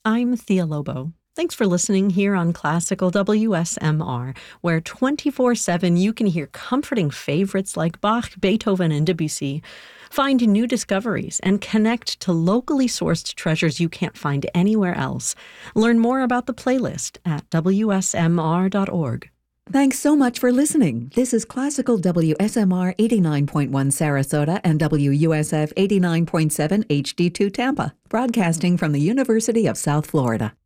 I'm Thea Lobo. Thanks for listening here on Classical WSMR, where 24/7 you can hear comforting favorites like Bach, Beethoven, and Debussy, find new discoveries, and connect to locally sourced treasures you can't find anywhere else. Learn more about the playlist at WSMR.org. Thanks so much for listening. This is Classical WSMR 89.1 Sarasota and WUSF 89.7 HD2 Tampa, broadcasting from the University of South Florida.